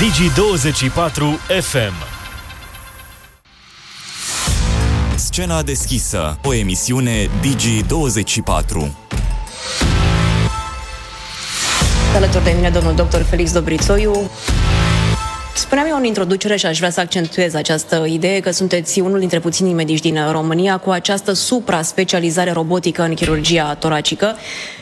Digi24 FM. Scena deschisă, o emisiune Digi24. Alături de mine domnul dr. Felix Dobrițoiu. Spuneam eu în introducere și aș vrea să accentuez această idee că sunteți unul dintre puținii medici din România cu această supra-specializare robotică în chirurgia toracică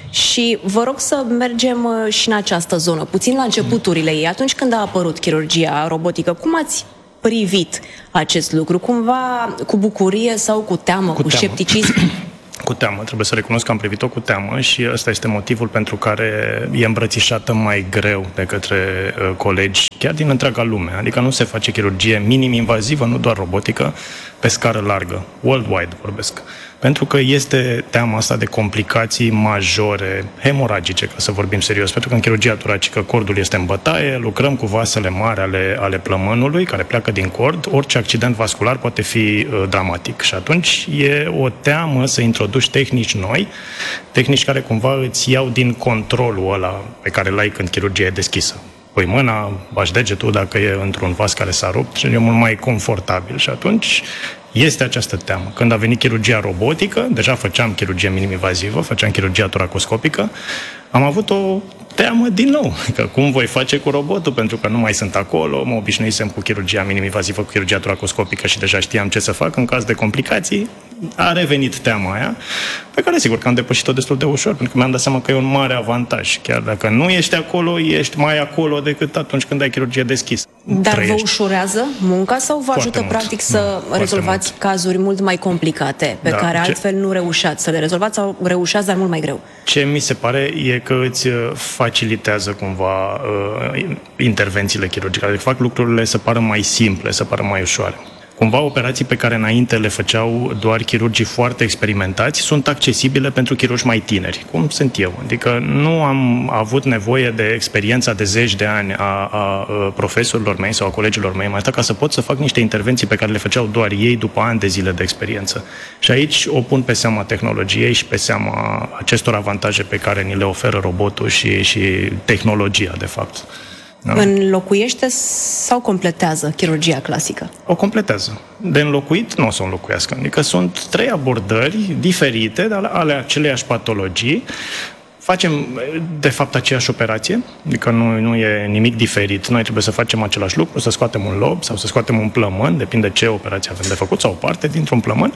și vă rog să mergem și în această zonă, puțin la începuturile ei. Atunci când a apărut chirurgia robotică, cum ați privit acest lucru? Cumva cu bucurie sau cu teamă, cu scepticism? Cu teamă, trebuie să recunosc că am privit-o cu teamă și ăsta este motivul pentru care e îmbrățișată mai greu de către colegi, chiar din întreaga lume. Adică nu se face chirurgie minim-invazivă, nu doar robotică, pe scară largă, worldwide vorbesc. Pentru că este teama asta de complicații majore, hemoragice, ca să vorbim serios. Pentru că în chirurgia toracică cordul este în bătaie, lucrăm cu vasele mari ale plămânului, care pleacă din cord. Orice accident vascular poate fi dramatic. Și atunci e o teamă să introduci tehnici noi, tehnici care cumva îți iau din controlul ăla pe care l-ai când chirurgia e deschisă. Pui mâna, bași degetul dacă e într-un vas care s-a rupt și e mult mai confortabil. Și atunci este această teamă. Când a venit chirurgia robotică, deja făceam chirurgie minim-invazivă, făceam chirurgia toracoscopică, am avut o teamă din nou, că cum voi face cu robotul, pentru că nu mai sunt acolo, mă obișnuisem cu chirurgia minim-invazivă, cu chirurgia toracoscopică și deja știam ce să fac în caz de complicații. A revenit teama aia, pe care sigur că am depășit-o destul de ușor, pentru că mi-am dat seama că e un mare avantaj. Chiar dacă nu ești acolo, ești mai acolo decât atunci când ai chirurgie deschisă. Dar vă ușurează munca sau vă ajută practic să rezolvați cazuri mult mai complicate, pe care altfel nu reușeați să le rezolvați sau reușeați, dar mult mai greu? Ce mi se pare e că îți facilitează cumva intervențiile chirurgicale, fac lucrurile să pară mai simple, să pară mai ușoare. Cumva operații pe care înainte le făceau doar chirurgii foarte experimentați sunt accesibile pentru chirurgi mai tineri, cum sunt eu. Adică nu am avut nevoie de experiența de zeci de ani a profesorilor mei sau a colegilor mei, mai asta ca să pot să fac niște intervenții pe care le făceau doar ei după ani de zile de experiență. Și aici o pun pe seama tehnologiei și pe seama acestor avantaje pe care ni le oferă robotul și tehnologia, de fapt. Da. Înlocuiește sau completează chirurgia clasică? O completează. De înlocuit nu o să o înlocuiască. Adică sunt trei abordări diferite ale aceleiași patologii. Facem, de fapt, aceeași operație, adică nu e nimic diferit. Noi trebuie să facem același lucru, să scoatem un lob sau să scoatem un plămân, depinde ce operație avem de făcut, sau o parte dintr-un plămân.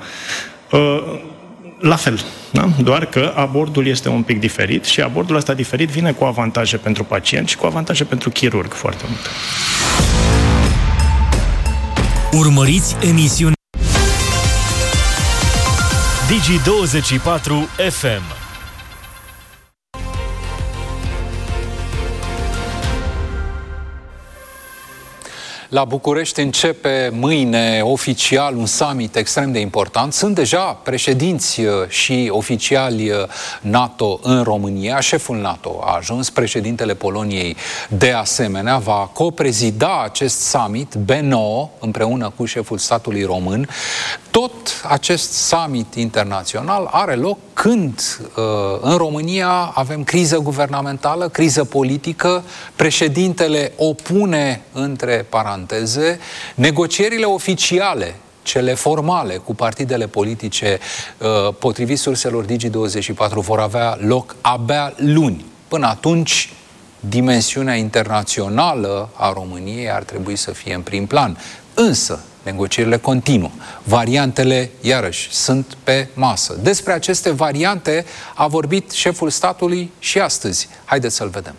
La fel, da? Doar că abordul este un pic diferit și abordul ăsta diferit vine cu avantaje pentru pacient și cu avantaje pentru chirurg foarte multe. Urmăriți emisiunea Digi24 FM. La București începe mâine oficial un summit extrem de important. Sunt deja președinți și oficiali NATO în România. Șeful NATO a ajuns, președintele Poloniei de asemenea. Va coprezida acest summit B9 împreună cu șeful statului român. Tot acest summit internațional are loc când în România avem criză guvernamentală, criză politică, președintele opune între paranteze negocierile oficiale, cele formale cu partidele politice, potrivit surselor Digi24, vor avea loc abia luni. Până atunci, dimensiunea internațională a României ar trebui să fie în prim plan. Însă, negocierile continuă. Variantele, iarăși, sunt pe masă. Despre aceste variante a vorbit șeful statului și astăzi. Haideți să-l vedem.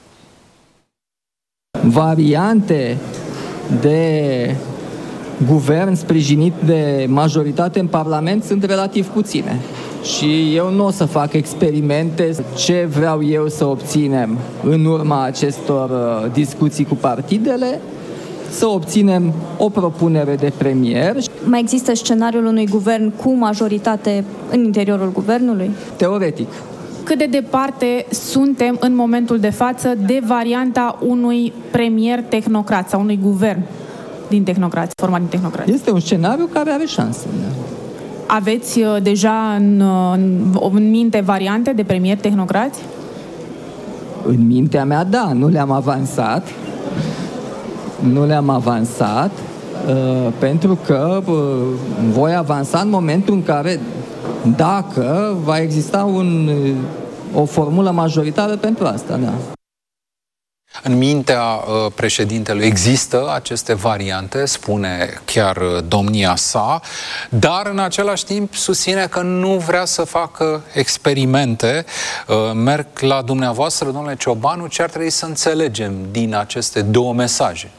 Variante de guvern sprijinit de majoritate în Parlament sunt relativ puține. Și eu nu o să fac experimente ce vreau eu să obținem în urma acestor discuții cu partidele, să obținem o propunere de premier. Mai există scenariul unui guvern cu majoritate în interiorul guvernului? Teoretic. Cât de departe suntem în momentul de față de varianta unui premier tehnocrat sau unui guvern din tehnocrați, format din tehnocrați? Este un scenariu care are șanse. Aveți deja în minte variante de premier tehnocrați? În mintea mea, da, nu le-am avansat. nu le-am avansat, pentru că voi avansa în momentul în care, dacă va exista o formulă majoritară pentru asta, da. În mintea președintelui există aceste variante, spune chiar domnia sa, dar în același timp susține că nu vrea să facă experimente. Merg la dumneavoastră, domnule Ciobanu, ce ar trebui să înțelegem din aceste două mesaje?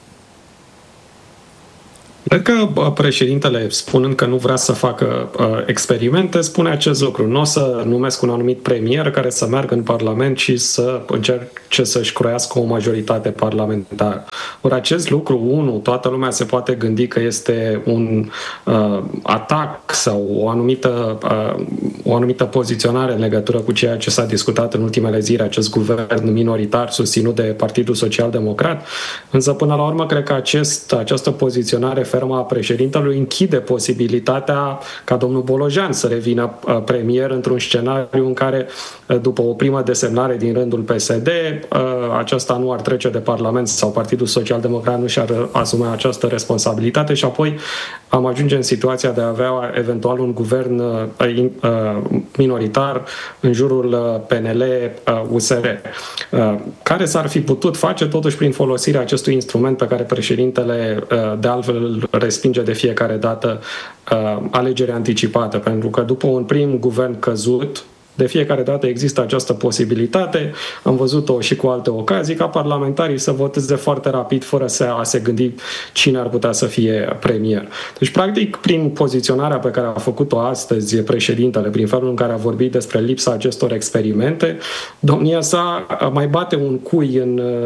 Cred că președintele, spunând că nu vrea să facă experimente, spune acest lucru. Nu o să numesc un anumit premier care să meargă în Parlament și să încerce să-și croiască o majoritate parlamentară. Ori acest lucru, toată lumea se poate gândi că este un atac sau o anumită poziționare în legătură cu ceea ce s-a discutat în ultimele zile, acest guvern minoritar susținut de Partidul Social Democrat. Însă, până la urmă, cred că această poziționare fermă a președintelui închide posibilitatea ca domnul Bolojan să revină premier într-un scenariu în care, după o primă desemnare din rândul PSD, aceasta nu ar trece de Parlament sau Partidul Social Democrat nu și-ar asuma această responsabilitate și apoi am ajunge în situația de a avea eventual un guvern minoritar în jurul PNL-USR, care s-ar fi putut face totuși prin folosirea acestui instrument pe care președintele de altfel respinge de fiecare dată, alegere anticipată, pentru că după un prim guvern căzut, de fiecare dată există această posibilitate, am văzut-o și cu alte ocazii, ca parlamentarii să voteze foarte rapid, fără a se gândi cine ar putea să fie premier. Deci, practic, prin poziționarea pe care a făcut-o astăzi președintele, prin felul în care a vorbit despre lipsa acestor experimente, domnia sa mai bate un cui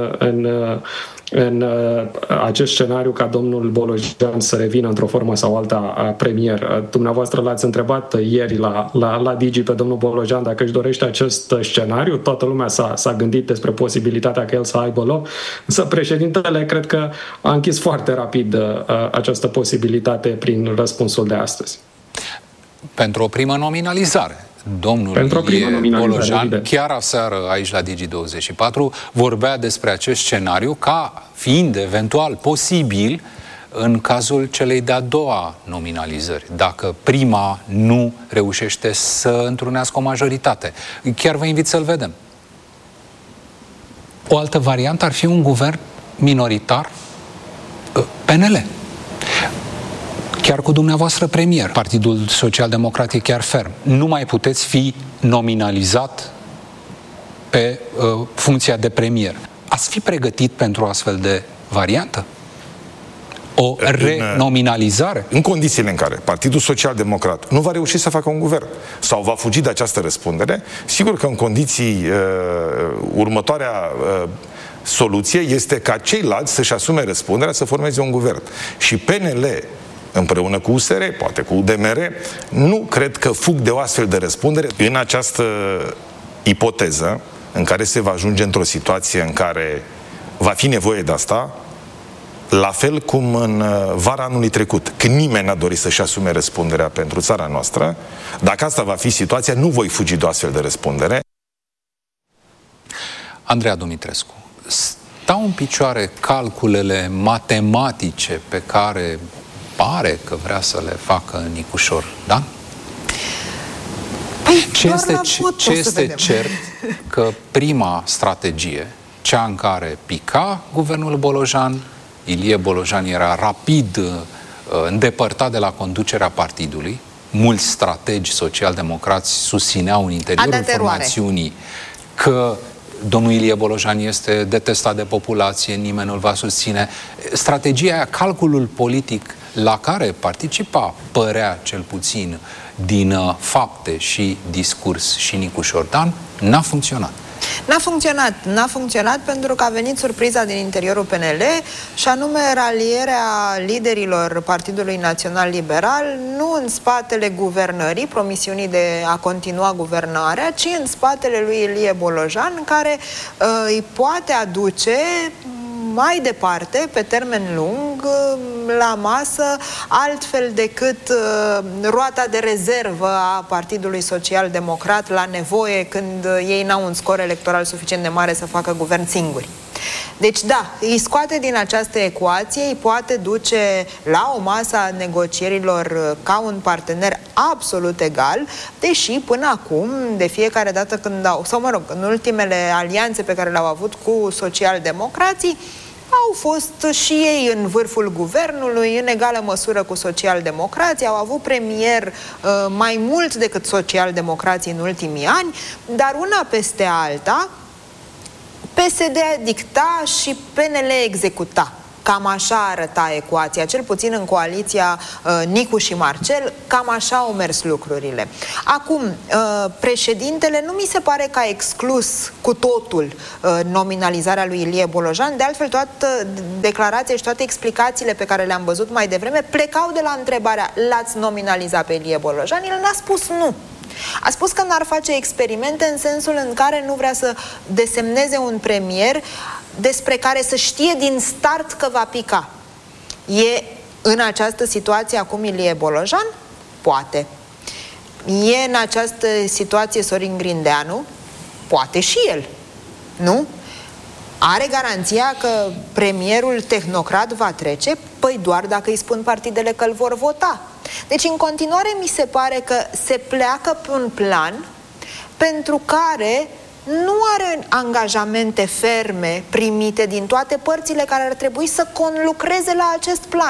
în acest scenariu ca domnul Bolojan să revină într-o formă sau alta premier. Dumneavoastră l-ați întrebat ieri la Digi pe domnul Bolojan dacă își dorește acest scenariu. Toată lumea s-a gândit despre posibilitatea că el să aibă loc, însă președintele cred că a închis foarte rapid această posibilitate prin răspunsul de astăzi. Pentru o primă nominalizare. Domnul Bolojan, chiar aseară aici la Digi24, vorbea despre acest scenariu ca fiind eventual posibil în cazul celei de-a doua nominalizări, dacă prima nu reușește să întrunească o majoritate. Chiar vă invit să-l vedem. O altă variantă ar fi un guvern minoritar PNL. Chiar cu dumneavoastră premier, Partidul Social Democrat e chiar ferm. Nu mai puteți fi nominalizat pe funcția de premier. Ați fi pregătit pentru o astfel de variantă? O renominalizare? În condițiile în care Partidul Social Democrat nu va reuși să facă un guvern sau va fugi de această răspundere, sigur că în condiții următoarea soluție este ca ceilalți să-și asume răspunderea să formeze un guvern. Și PNL împreună cu USR, poate cu UDMR, nu cred că fug de o astfel de răspundere în această ipoteză în care se va ajunge într-o situație în care va fi nevoie de asta, la fel cum în vara anului trecut, când nimeni n-a dorit să-și asume răspunderea pentru țara noastră. Dacă asta va fi situația, nu voi fugi de o astfel de răspundere. Andreea Dumitrescu, stau în picioare calculele matematice pe care pare că vrea să le facă Nicușor, da? Ce este cert că prima strategie, cea în care pica guvernul Bolojan, Ilie Bolojan era rapid îndepărtat de la conducerea partidului, mulți strategi social-democrați susțineau în interiorul formațiunii că domnul Ilie Bolojan este detestat de populație, nimeni nu-l va susține. Strategia aia, calculul politic la care participa, părea cel puțin din fapte și discurs și Nicușor Dan, n-a funcționat. N-a funcționat pentru că a venit surpriza din interiorul PNL și anume ralierea liderilor Partidului Național Liberal, nu în spatele guvernării, promisiunii de a continua guvernarea, ci în spatele lui Ilie Bolojan, care îi poate aduce mai departe, pe termen lung, la masă, altfel decât roata de rezervă a Partidului Social Democrat la nevoie, când ei n-au un scor electoral suficient de mare să facă guvern singuri. Deci da, îi scoate din această ecuație, îi poate duce la o masă a negocierilor ca un partener absolut egal, deși până acum, de fiecare dată când în ultimele alianțe pe care le-au avut cu socialdemocrații, au fost și ei în vârful guvernului, în egală măsură cu socialdemocrații, au avut premier mai mult decât socialdemocrații în ultimii ani, dar una peste alta, PSD dicta și PNL executa. Cam așa arăta ecuația, cel puțin în coaliția Nicu și Marcel, cam așa au mers lucrurile. Acum, președintele nu mi se pare că a exclus cu totul nominalizarea lui Ilie Bolojan, de altfel toată declarația și toate explicațiile pe care le-am văzut mai devreme plecau de la întrebarea: l-ați nominalizat pe Ilie Bolojan? El n-a spus nu. A spus că n-ar face experimente în sensul în care nu vrea să desemneze un premier despre care să știe din start că va pica. E în această situație acum Ilie Bolojan? Poate. E în această situație Sorin Grindeanu? Poate și el. Nu? Are garanția că premierul tehnocrat va trece? Păi doar dacă îi spun partidele că îl vor vota. Deci în continuare mi se pare că se pleacă pe un plan pentru care nu are angajamente ferme primite din toate părțile care ar trebui să conlucreze la acest plan.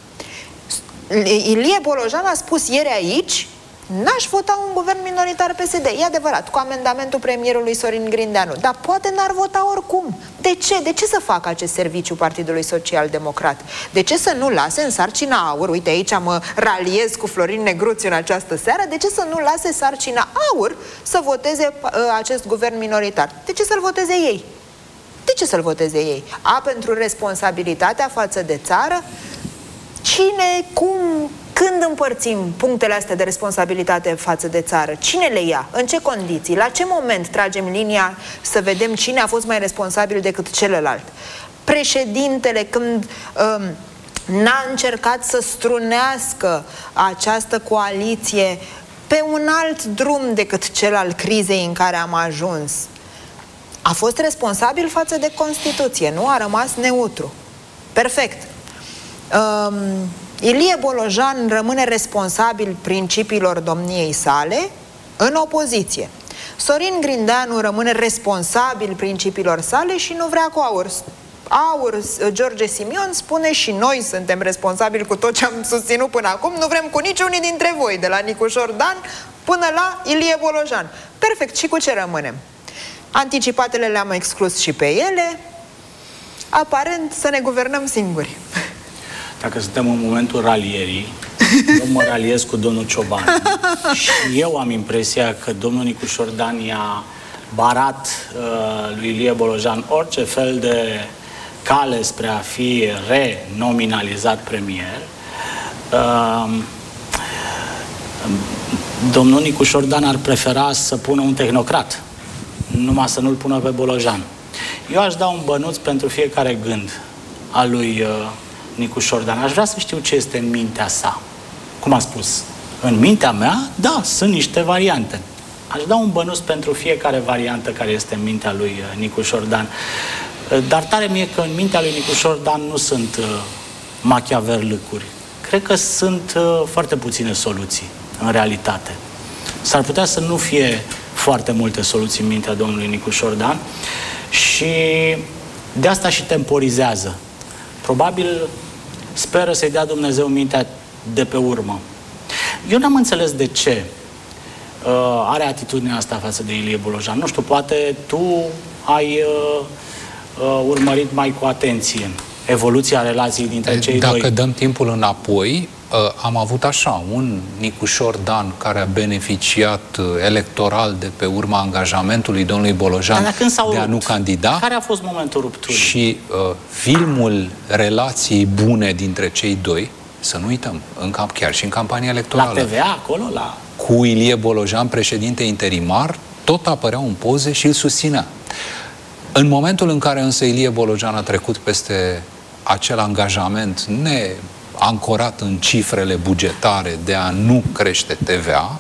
Ilie Bolojan a spus ieri aici: n-aș vota un guvern minoritar PSD. E adevărat, cu amendamentul premierului Sorin Grindeanu. Dar poate n-ar vota oricum. De ce? De ce să facă acest serviciu Partidului Social Democrat? De ce să nu lase în sarcina aur? Uite, aici mă raliez cu Florin Negruțiu în această seară. De ce să nu lase sarcina aur să voteze acest guvern minoritar? De ce să-l voteze ei? De ce să-l voteze ei? Pentru responsabilitatea față de țară? Cine, cum, când împărțim punctele astea de responsabilitate față de țară? Cine le ia? În ce condiții? La ce moment tragem linia să vedem cine a fost mai responsabil decât celălalt? Președintele, când n-a încercat să strunească această coaliție pe un alt drum decât cel al crizei în care am ajuns, a fost responsabil față de Constituție, nu? A rămas neutru. Perfect. Ilie Bolojan rămâne responsabil principiilor domniei sale în opoziție. Sorin Grindeanu rămâne responsabil principiilor sale și nu vrea cu aur. George Simion spune: și noi suntem responsabili cu tot ce am susținut până acum, nu vrem cu niciunii dintre voi, de la Nicușor Dan până la Ilie Bolojan. Perfect, și cu ce rămânem? Anticipatele le-am exclus și pe ele, aparent să ne guvernăm singuri. Dacă suntem în momentul ralierii, eu mă raliez cu domnul Ciobanu și eu am impresia că domnul Nicușor Dan i-a barat lui Ilie Bolojan orice fel de cale spre a fi renominalizat premier. Domnul Nicușor Dan ar prefera să pună un tehnocrat, numai să nu-l pună pe Bolojan. Eu aș da un bănuț pentru fiecare gând al lui Nicușor Dan. Aș vrea să știu ce este în mintea sa. Cum a spus? În mintea mea, da, sunt niște variante. Aș da un bănuț pentru fiecare variantă care este în mintea lui Nicușor Dan. Dar tare mie că în mintea lui Nicușor Dan nu sunt machiaverlâcuri. Cred că sunt foarte puține soluții, în realitate. S-ar putea să nu fie foarte multe soluții în mintea domnului Nicușor Dan și de asta și temporizează. Probabil speră să-i dea Dumnezeu mintea de pe urmă. Eu n-am înțeles de ce are atitudinea asta față de Ilie Bolojan. Nu știu, poate tu ai urmărit mai cu atenție evoluția relației dintre cei doi. Dacă dăm timpul înapoi, am avut așa, un Nicușor Dan care a beneficiat electoral de pe urma angajamentului domnului Bolojan de a nu candida. Care a fost momentul rupturii? Și filmul relației bune dintre cei doi, să nu uităm, chiar și în campania electorală. La TVA, acolo? Cu Ilie Bolojan, președinte interimar, tot apăreau în poze și îl susținea. În momentul în care însă Ilie Bolojan a trecut peste acel angajament neancorat în cifrele bugetare de a nu crește TVA,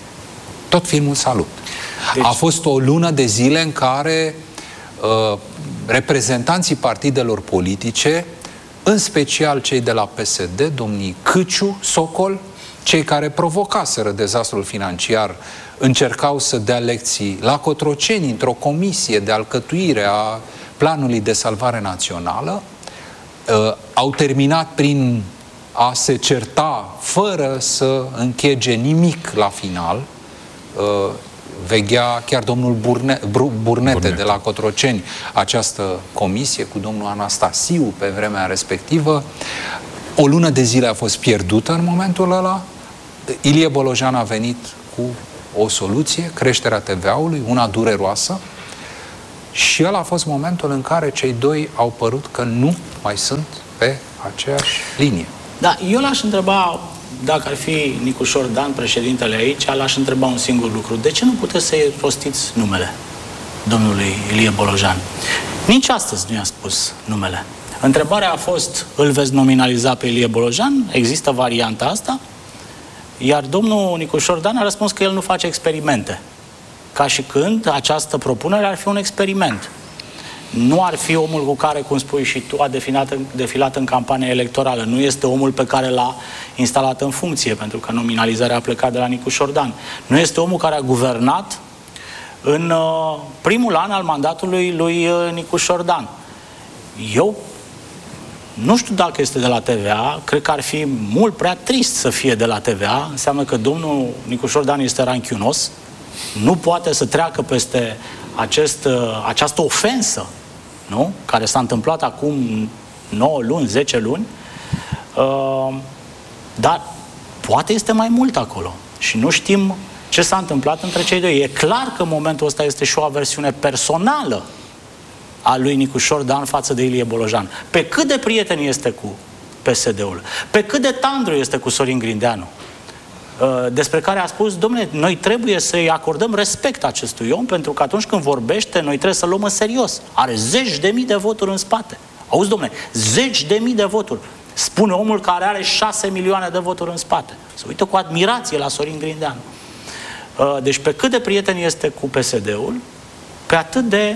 tot filmul salut. Deci... A fost o lună de zile în care reprezentanții partidelor politice, în special cei de la PSD, domnii Câciu, Socol, cei care provocaseră dezastrul financiar, încercau să dea lecții la Cotroceni într-o comisie de alcătuire a planului de salvare națională, au terminat prin a se certa fără să închege nimic la final. Veghea chiar domnul Burnete de la Cotroceni această comisie cu domnul Anastasiu pe vremea respectivă. O lună de zile a fost pierdută în momentul ăla. Ilie Bolojan a venit cu o soluție, creșterea TVA-ului, una dureroasă, și ăla a fost momentul în care cei doi au părut că nu mai sunt pe aceeași linie. Da, eu l-aș întreba, dacă ar fi Nicușor Dan, președintele aici, l-aș întreba un singur lucru. De ce nu puteți să-i rostiți numele domnului Ilie Bolojan? Nici astăzi nu i-a spus numele. Întrebarea a fost, îl veți nominaliza pe Ilie Bolojan? Există varianta asta? Iar domnul Nicușor Dan a răspuns că el nu face experimente. Ca și când această propunere ar fi un experiment. Nu ar fi omul cu care, cum spui și tu, a defilat în campanie electorală. Nu este omul pe care l-a instalat în funcție, pentru că nominalizarea a plecat de la Nicușor Dan. Nu este omul care a guvernat în primul an al mandatului lui Nicușor Dan. Eu nu știu dacă este de la TVA, cred că ar fi mult prea trist să fie de la TVA. Înseamnă că domnul Nicușor Dan este ranchiunos, nu poate să treacă peste această ofensă, nu? Care s-a întâmplat acum 9 luni, 10 luni, dar poate este mai mult acolo și nu știm ce s-a întâmplat între cei doi. E clar că în momentul ăsta este și o aversiune personală a lui Nicușor Dan față de Ilie Bolojan. Pe cât de prieten este cu PSD-ul, pe cât de tandru este cu Sorin Grindeanu, despre care a spus, dom'le, noi trebuie să-i acordăm respect acestui om, pentru că atunci când vorbește, noi trebuie să-l luăm în serios. Are 10.000 de voturi în spate. Auzi, dom'le, 10.000 de voturi. Spune omul care are 6 milioane de voturi în spate. Se uită cu admirație la Sorin Grindeanu. Deci pe cât de prieten este cu PSD-ul, pe atât de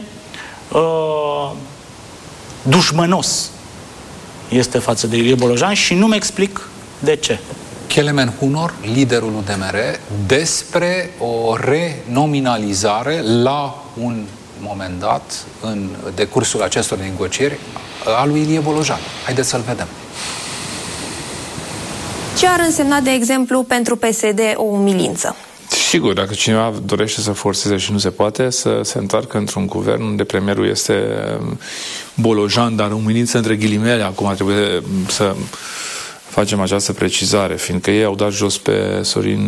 dușmănos este față de Ilie Bolojan și nu-mi explic de ce. Kelemen Hunor, liderul UDMR, despre o renominalizare la un moment dat, în decursul acestor negocieri, a lui Ilie Bolojan. Haideți să-l vedem. Ce ar însemna, de exemplu, pentru PSD o umilință? Sigur, dacă cineva dorește să forțeze și nu se poate, să se întoarcă într-un guvern unde premierul este Bolojan, dar umilință între ghilimele, acum trebuie să facem această precizare, fiindcă ei au dat jos pe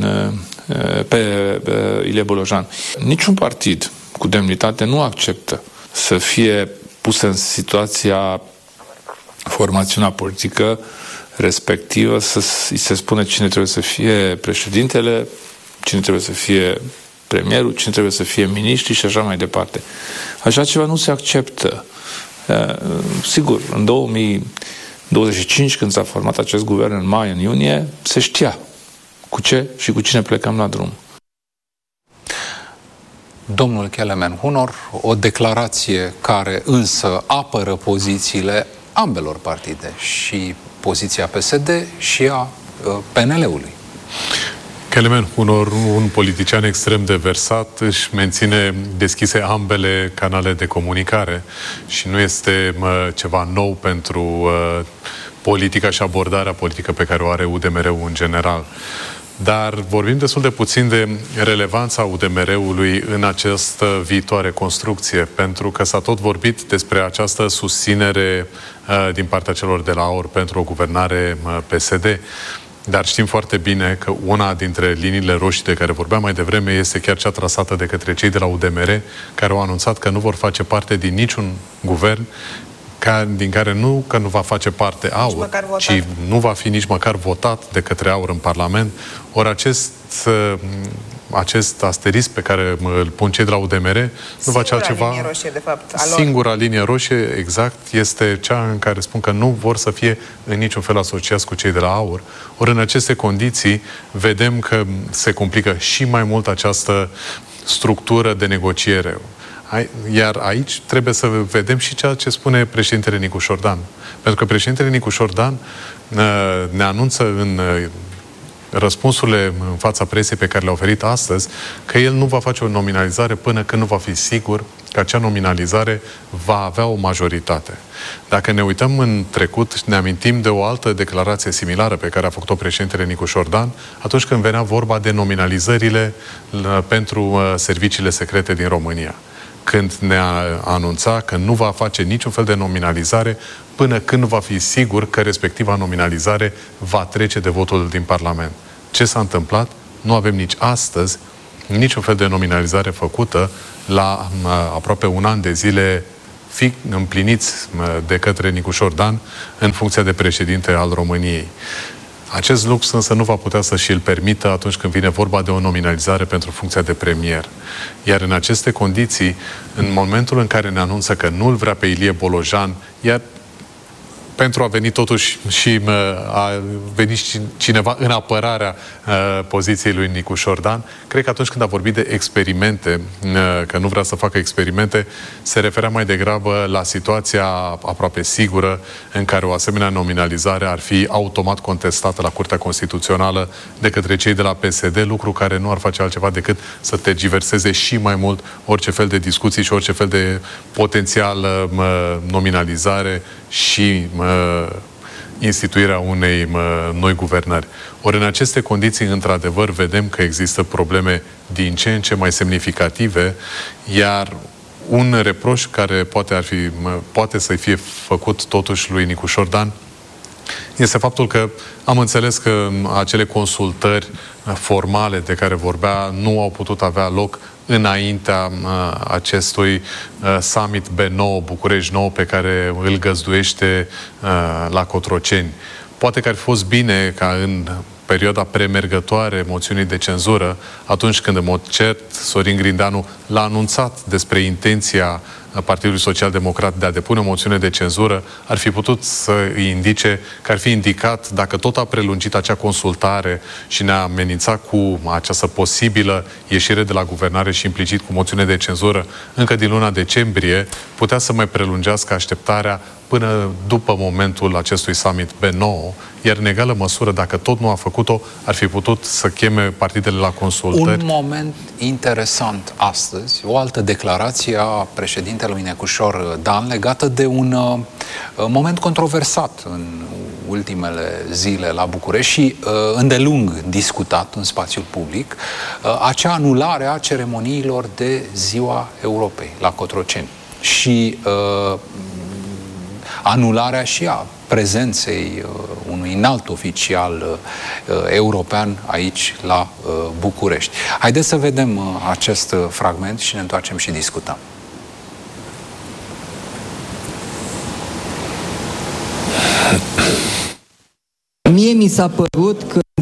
Ilie Bolojan. Niciun partid cu demnitate nu acceptă să fie pus în situația formațiunea politică respectivă, să îi se spune cine trebuie să fie președintele, cine trebuie să fie premierul, cine trebuie să fie miniștri și așa mai departe. Așa ceva nu se acceptă. Sigur, în 2025, când s-a format acest guvern în mai, în iunie, se știa cu ce și cu cine plecăm la drum. Domnul Kelemen Hunor, o declarație care însă apără pozițiile ambelor partide, și poziția PSD și a PNL-ului. Kelemen Hunor, un politician extrem de versat, își menține deschise ambele canale de comunicare și nu este ceva nou pentru politica și abordarea politică pe care o are UDMR-ul în general. Dar vorbim destul de puțin de relevanța UDMR-ului în această viitoare construcție, pentru că s-a tot vorbit despre această susținere din partea celor de la AUR pentru o guvernare PSD. Dar știm foarte bine că una dintre liniile roșii de care vorbeam mai devreme este chiar cea trasată de către cei de la UDMR, care au anunțat că nu vor face parte din niciun guvern din care nu va face parte AUR, ci nu va fi nici măcar votat de către AUR în Parlament. Ori acest asterisc pe care îl pun cei de la UDMR nu face altceva. Linie roșie, de fapt, singura linie roșie, exact, este cea în care spun că nu vor să fie în niciun fel asociați cu cei de la AUR. Ori în aceste condiții vedem că se complică și mai mult această structură de negociere. Iar aici trebuie să vedem și ceea ce spune președintele Nicu Șordan. Pentru că președintele Nicu Șordan ne anunță în răspunsurile în fața presei pe care le-a oferit astăzi că el nu va face o nominalizare până când nu va fi sigur că acea nominalizare va avea o majoritate. Dacă ne uităm în trecut, ne amintim de o altă declarație similară pe care a făcut-o președintele Nicu Șordan atunci când venea vorba de nominalizările pentru serviciile secrete din România. Când ne-a anunțat că nu va face niciun fel de nominalizare până când nu va fi sigur că respectiva nominalizare va trece de votul din Parlament. Ce s-a întâmplat? Nu avem nici astăzi niciun fel de nominalizare făcută la aproape un an de zile împliniți de către Nicu Șordan în funcția de președinte al României. Acest lux însă nu va putea să și-l permită atunci când vine vorba de o nominalizare pentru funcția de premier. Iar în aceste condiții, în momentul în care ne anunță că nu-l vrea pe Ilie Bolojan, iar pentru a veni totuși și a venit cineva în apărarea poziției lui Nicu Șordan, cred că atunci când a vorbit de experimente, că nu vrea să facă experimente, se referea mai degrabă la situația aproape sigură în care o asemenea nominalizare ar fi automat contestată la Curtea Constituțională de către cei de la PSD, lucru care nu ar face altceva decât să tergiverseze și mai mult orice fel de discuții și orice fel de potențial nominalizare și instituirea unei noi guvernări. Ori în aceste condiții, într-adevăr, vedem că există probleme din ce în ce mai semnificative, iar un reproș care poate să-i fie făcut totuși lui Nicu Șordan este faptul că am înțeles că acele consultări formale de care vorbea nu au putut avea loc înaintea acestui summit B9, București 9, pe care îl găzduiește la Cotroceni. Poate că ar fi fost bine ca în perioada premergătoare moțiunii de cenzură, atunci când în mod cert Sorin Grindeanu l-a anunțat despre intenția Partidului Social Democrat de a depune o moțiune de cenzură, ar fi putut să îi indice că ar fi indicat, dacă tot a prelungit acea consultare și ne-a amenințat cu această posibilă ieșire de la guvernare și implicit cu moțiune de cenzură încă din luna decembrie, putea să mai prelungească așteptarea până după momentul acestui summit B9, iar în egală măsură, dacă tot nu a făcut-o, ar fi putut să cheme partidele la consultări. Un moment interesant astăzi, o altă declarație a președintelui Nicu Șordan legată de un moment controversat în ultimele zile la București și îndelung discutat în spațiul public, acea anulare a ceremoniilor de Ziua Europei la Cotroceni și anularea și a prezenței unui înalt oficial european aici la București. Haideți să vedem acest fragment și ne întoarcem și discutăm. Mie mi s-a părut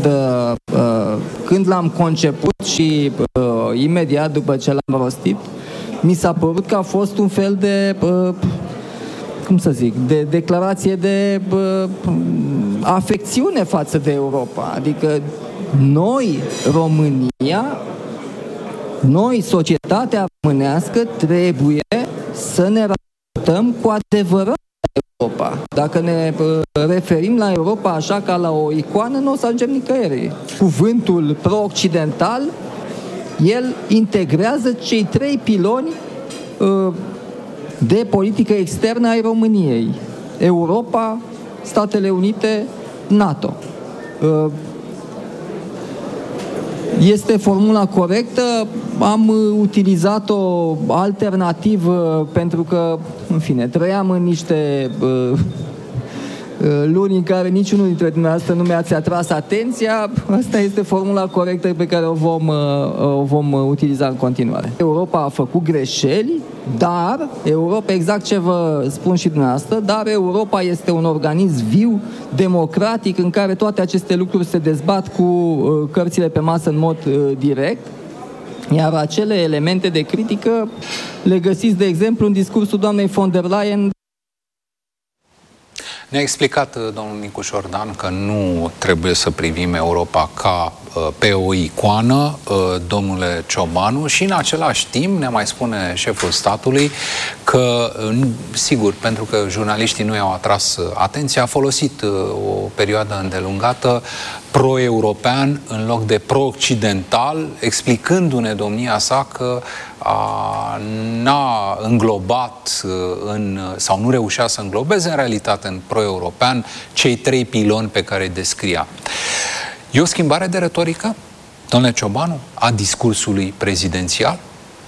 când l-am conceput și imediat după ce l-am rostit, mi s-a părut că a fost un fel de de declarație de afecțiune față de Europa. Adică noi, România, noi, societatea românească, trebuie să ne raportăm cu adevărat la Europa. Dacă ne referim la Europa așa ca la o icoană, nu o să ajungem nicăieri. Cuvântul pro-occidental, el integrează cei 3 piloni de politică externă ai României. Europa, Statele Unite, NATO. Este formula corectă, am utilizat-o alternativ pentru că, în fine, trăiam în niște luni în care niciunul dintre dumneavoastră nu mi-ați atras atenția. Asta este formula corectă pe care o vom utiliza în continuare. Europa a făcut greșeli, dar Europa, exact ce vă spun și dumneavoastră, dar Europa este un organism viu, democratic, în care toate aceste lucruri se dezbat cu cărțile pe masă în mod direct. Iar acele elemente de critică le găsiți, de exemplu, în discursul doamnei von der Leyen. Ne-a explicat domnul Nicu Șordan că nu trebuie să privim Europa ca pe o icoană, domnule Ciobanu, și în același timp ne mai spune șeful statului că, sigur, pentru că jurnaliștii nu i-au atras atenția, a folosit o perioadă îndelungată pro-european în loc de pro-occidental, explicându-ne domnia sa că n-a înglobat sau nu reușea să înglobeze în realitate în pro-european cei 3 piloni pe care îi descria. E o schimbare de retorică, domnule Ciobanu, a discursului prezidențial?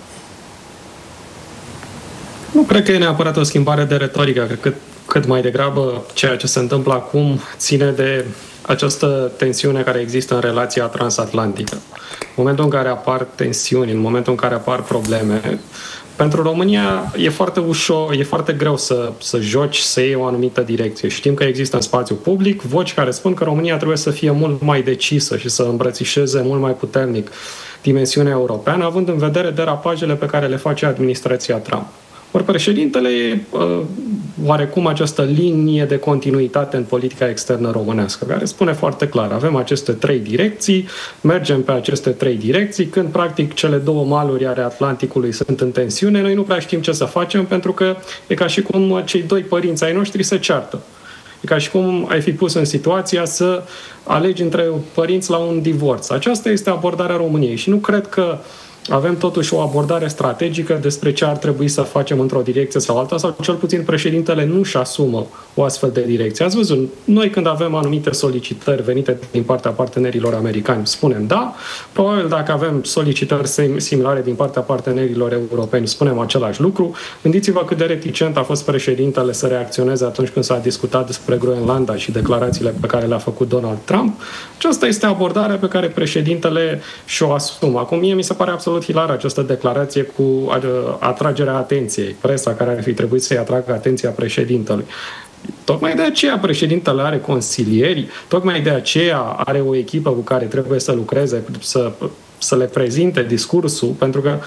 Nu cred că e neapărat o schimbare de retorică, cred că cât mai degrabă ceea ce se întâmplă acum ține de această tensiune care există în relația transatlantică. În momentul în care apar tensiuni, în momentul în care apar probleme, pentru România e foarte ușor, e foarte greu să joci, să iei o anumită direcție. Știm că există în spațiu public voci care spun că România trebuie să fie mult mai decisă și să îmbrățișeze mult mai puternic dimensiunea europeană, având în vedere derapajele pe care le face administrația Trump. Ori președintele e oarecum această linie de continuitate în politica externă românească, care spune foarte clar, avem aceste 3 direcții, mergem pe aceste 3 direcții, când practic cele 2 maluri ale Atlanticului sunt în tensiune, noi nu prea știm ce să facem, pentru că e ca și cum cei 2 părinți ai noștri se ceartă. E ca și cum ai fi pus în situația să alegi între părinți la un divorț. Aceasta este abordarea României și nu cred că avem totuși o abordare strategică despre ce ar trebui să facem într-o direcție sau alta, sau cel puțin președintele nu-și asumă o astfel de direcție. Ați văzut, noi când avem anumite solicitări venite din partea partenerilor americani, spunem da, probabil dacă avem solicitări similare din partea partenerilor europeni, spunem același lucru. Gândiți-vă cât de reticent a fost președintele să reacționeze atunci când s-a discutat despre Groenlanda și declarațiile pe care le-a făcut Donald Trump. Aceasta este abordarea pe care președintele și-o asumă. Acum, mie mi se pare absolut hilară această declarație cu atragerea atenției, presa care ar fi trebuit să-i atragă atenția președintelui. Tocmai de aceea președintele are consilieri, tocmai de aceea are o echipă cu care trebuie să lucreze, să le prezinte discursul, pentru că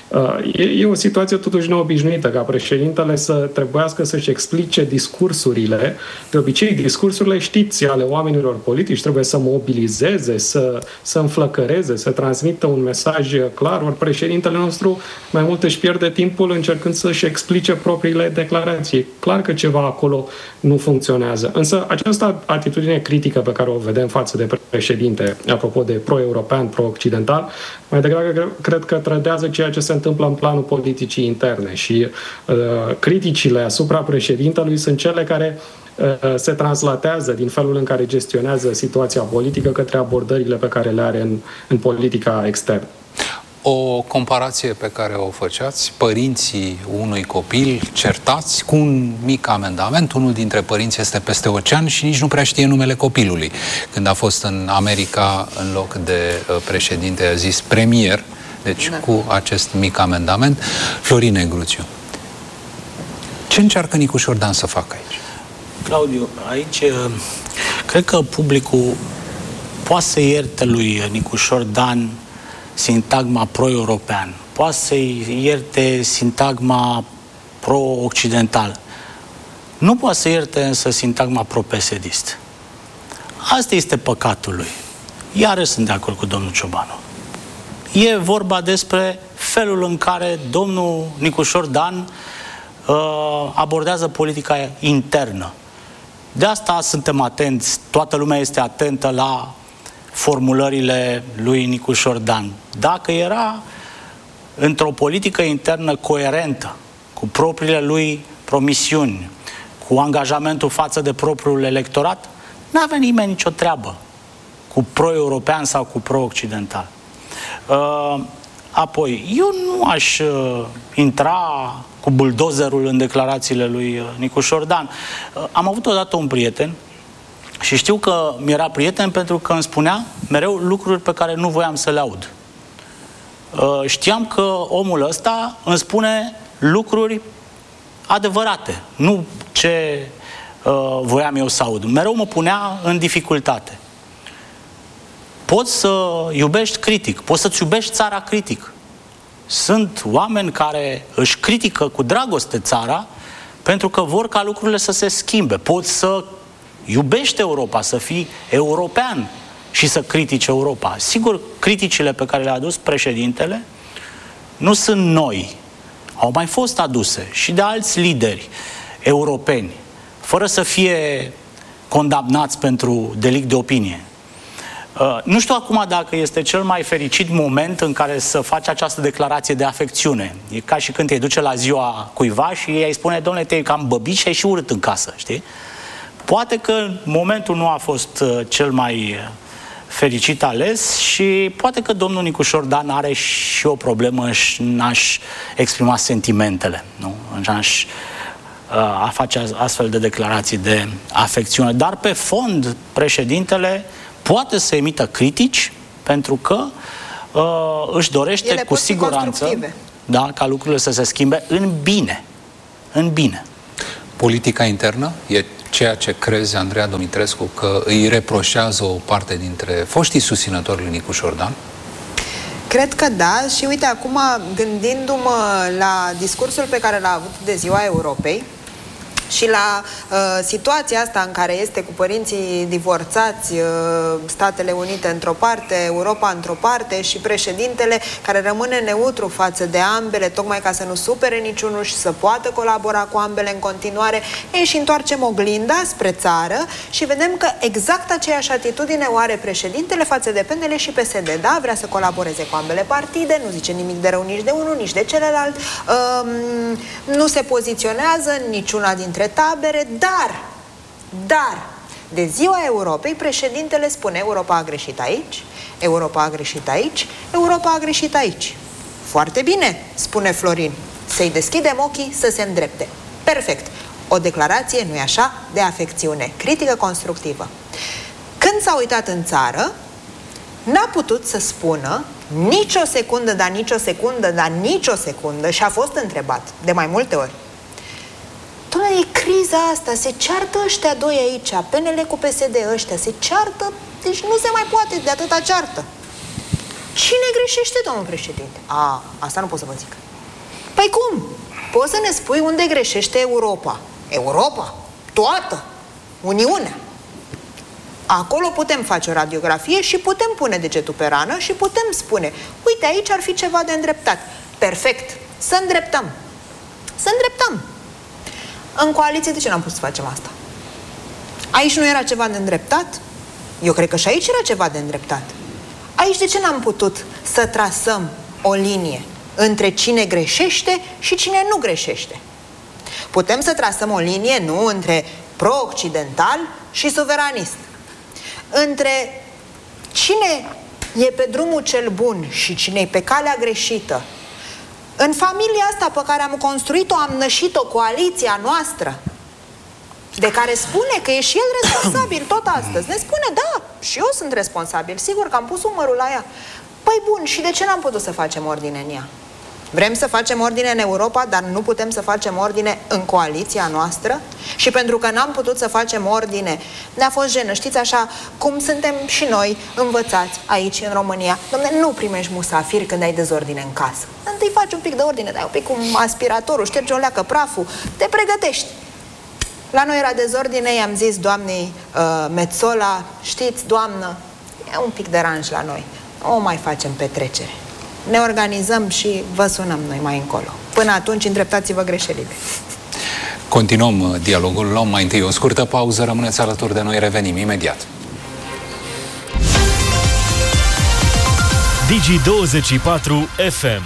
e o situație totuși neobișnuită ca președintele să trebuiască să-și explice discursurile. De obicei, discursurile, știți, ale oamenilor politici trebuie să mobilizeze, să înflăcăreze, să transmită un mesaj clar, ori președintele nostru mai mult își pierde timpul încercând să-și explice propriile declarații. Clar că ceva acolo nu funcționează. Însă această atitudine critică pe care o vedem față de președinte, apropo de pro-european, pro-occidental, mai degrabă cred că trădează ceea ce se întâmplă în planul politicii interne și criticile asupra președintelui sunt cele care se translatează din felul în care gestionează situația politică către abordările pe care le are în politica externă. O comparație pe care o făceați, părinții unui copil certați cu un mic amendament, unul dintre părinți este peste ocean și nici nu prea știe numele copilului. Când a fost în America, în loc de președinte, a zis premier, deci cu acest mic amendament. Florin Negruțiu, ce încearcă Nicu Șordan să facă aici? Claudiu, aici cred că publicul poate să ierte lui Nicu Șordan sintagma pro-european, poate să-i ierte sintagma pro-occidental. Nu poate să ierte însă sintagma pro-PSD-ist. Asta este păcatul lui. Iarăși sunt de acord cu domnul Ciobanu. E vorba despre felul în care domnul Nicu Șordan abordează politica internă. De asta suntem atenți, toată lumea este atentă la formulările lui Nicu Șordan. Dacă era într-o politică internă coerentă, cu propriile lui promisiuni, cu angajamentul față de propriul electorat, n-avea nimeni nicio treabă cu pro-european sau cu pro-occidental. Apoi, eu nu aș intra cu buldozerul în declarațiile lui Nicu Șordan. Am avut odată un prieten și știu că mi-era prieten pentru că îmi spunea mereu lucruri pe care nu voiam să le aud. Știam că omul ăsta îmi spune lucruri adevărate, nu ce voiam eu să aud. Mereu mă punea în dificultate. Poți să iubești critic, poți să-ți iubești țara critic. Sunt oameni care își critică cu dragoste țara pentru că vor ca lucrurile să se schimbe. Poți să iubești Europa, să fii european și să critici Europa. Sigur, criticile pe care le-a adus președintele nu sunt noi. Au mai fost aduse și de alți lideri europeni, fără să fie condamnați pentru delict de opinie. Nu știu acum dacă este cel mai fericit moment în care să faci această declarație de afecțiune. E ca și când te duce la ziua cuiva și ei spune, domnule, te-ai cam băbit și ai și urât în casă, știi? Poate că momentul nu a fost cel mai fericit ales și poate că domnul Nicu Șordan are și o problemă n-aș exprima sentimentele, nu? N-aș a face astfel de declarații de afecțiune. Dar pe fond, președintele poate să emită critici pentru că își dorește cu siguranță ca lucrurile să se schimbe în bine. În bine. Politica internă e ceea ce crezi, Andreea Dumitrescu, că îi reproșează o parte dintre foștii susținători lui Nicu Șordan? Cred că da și uite, acum gândindu-mă la discursul pe care l-a avut de Ziua Europei și la situația asta în care este cu părinții divorțați, Statele Unite într-o parte, Europa într-o parte și președintele care rămâne neutru față de ambele, tocmai ca să nu supere niciunul și să poată colabora cu ambele în continuare. Ei, și întoarcem oglinda spre țară și vedem că exact aceeași atitudine o are președintele față de PNL și PSD. Da, vrea să colaboreze cu ambele partide, nu zice nimic de rău nici de unul, nici de celălalt, nu se poziționează în niciuna dintre tabere, dar de Ziua Europei președintele spune Europa a greșit aici, Europa a greșit aici, Europa a greșit aici. Foarte bine, spune Florin, să-i deschidem ochii să se îndrepte. Perfect. O declarație, nu-i așa, de afecțiune, critică constructivă. Când s-a uitat în țară, n-a putut să spună nici o secundă, dar nici o secundă, dar nici o secundă, și a fost întrebat de mai multe ori. Doamne, e criza asta, se ceartă ăștia doi aici, PNL cu PSD ăștia, se ceartă, deci nu se mai poate de atâta ceartă. Cine greșește, domnul președinte? Asta nu pot să vă zic. Păi cum? Poți să ne spui unde greșește Europa? Europa? Toată? Uniunea? Acolo putem face o radiografie și putem pune degetul pe rană și putem spune, uite, aici ar fi ceva de îndreptat. Perfect, să îndreptăm. Să îndreptăm. În coaliție, de ce n-am putut să facem asta? Aici nu era ceva de îndreptat? Eu cred că și aici era ceva de îndreptat. Aici de ce n-am putut să trasăm o linie între cine greșește și cine nu greșește? Putem să trasăm o linie, nu, între pro-occidental și suveranist. Între cine e pe drumul cel bun și cine e pe calea greșită. În familia asta pe care am construit-o, am nășit-o, coaliția noastră, de care spune că e și el responsabil tot astăzi. Ne spune, da, și eu sunt responsabil, sigur că am pus umărul la ea. Păi bun, și de ce n-am putut să facem ordine în ea? Vrem să facem ordine în Europa, dar nu putem să facem ordine în coaliția noastră? Și pentru că n-am putut să facem ordine, ne-a fost jenă. Știți, așa cum suntem și noi învățați aici în România. Dom'le, nu primești musafiri când ai dezordine în casă. Întâi faci un pic de ordine, dai un pic cu aspiratorul, ștergi o leacă praful, te pregătești. La noi era dezordine, i-am zis doamnei Metsola, știți, doamnă, e un pic deranj la noi, o mai facem petrecere. Ne organizăm și vă sunăm noi mai încolo. Până atunci, îndreptați-vă greșelile. Continuăm dialogul. Luăm mai întâi o scurtă pauză. Rămâneți alături de noi, revenim imediat. Digi24 FM.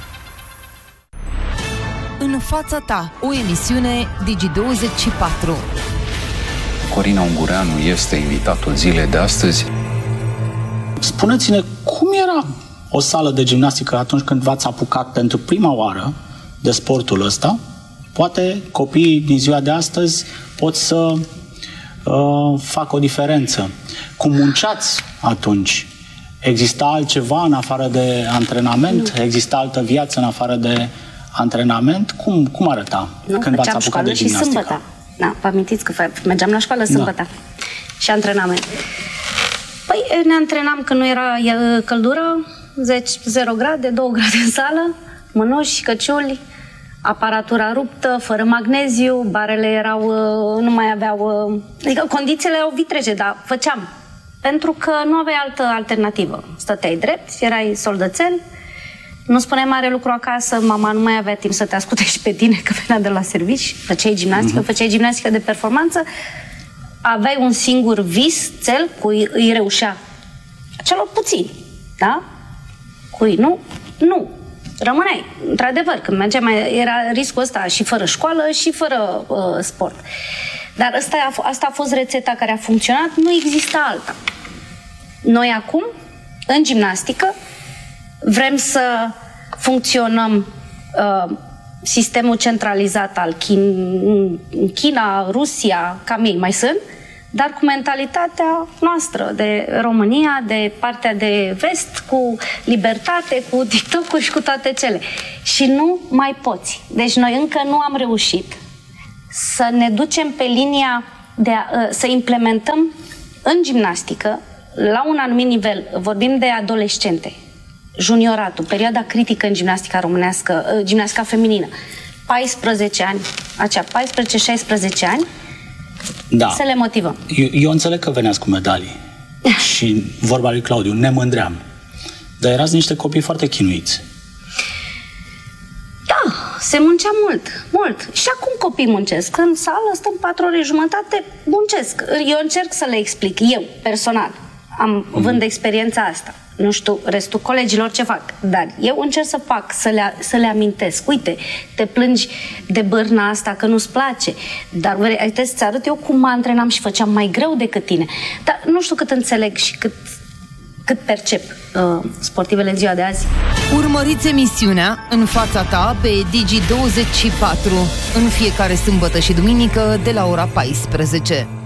În fața ta, o emisiune Digi24. Corina Ungureanu este invitatul zilei de astăzi. Spuneți-ne cum era o sală de gimnastică atunci când v-ați apucat pentru prima oară de sportul ăsta. Poate copiii din ziua de astăzi pot să facă o diferență. Cum munceați atunci? Exista altceva în afară de antrenament? Nu. Exista altă viață în afară de antrenament? Cum arăta când v-ați apucat de gimnastică? Și sâmbătă. Da, vă amintiți că mergeam la școală sâmbătă. Da. Și antrenament. Păi ne antrenam când nu era căldură, 0 grade, 2 grade în sală, mănuși, căciuli, aparatura ruptă, fără magneziu, barele erau, nu mai aveau... Adică condițiile erau vitrege, dar făceam. Pentru că nu aveai altă alternativă. Stăteai drept, erai soldățel, nu spuneai mare lucru acasă, mama nu mai avea timp să te asculte și pe tine că venea de la servici, făceai gimnastică de performanță, aveai un singur vis, cel, cui îi reușea. Celor puțini, da? Cui nu? Nu. Rămâneai. Într-adevăr, când mergeam, era riscul ăsta și fără școală și fără sport. Dar asta a fost rețeta care a funcționat, nu exista alta. Noi acum, în gimnastică, vrem să funcționăm sistemul centralizat al China, Rusia, cam ei mai sunt, dar cu mentalitatea noastră de România, de partea de vest, cu libertate, cu TikTok-uri și cu toate cele. Și nu mai poți. Deci noi încă nu am reușit să ne ducem pe linia de să implementăm în gimnastică, la un anumit nivel, vorbim de adolescente, junioratul, perioada critică în gimnastica românească, gimnastica feminină, 14 ani, acea 14-16 ani, da. Să le motivăm. Eu înțeleg că veneați cu medalii și vorba lui Claudiu, ne mândream, dar erați niște copii foarte chinuiți. Da, se muncea mult. Și acum copiii muncesc. În sală stăm 4 ore jumătate, muncesc. Eu încerc să le explic, eu, personal. Vând experiența asta. Nu știu restul colegilor ce fac, dar eu încerc să fac, să le amintesc. Uite, te plângi de bârna asta că nu-ți place, dar uite, să-ți arăt eu cum mă antrenam și făceam mai greu decât tine. Dar nu știu cât înțeleg și cât percep sportivele în ziua de azi. Urmăriți emisiunea În fața ta pe Digi24 în fiecare sâmbătă și duminică de la ora 14.